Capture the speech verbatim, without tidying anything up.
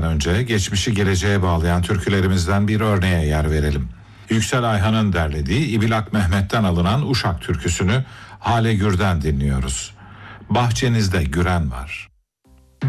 geçmeden önce geçmişi geleceğe bağlayan türkülerimizden bir örneğe yer verelim. Yüksel Ayhan'ın derlediği İbilak Mehmet'ten alınan Uşak türküsünü Hale Gür'den dinliyoruz. Bahçenizde güren var.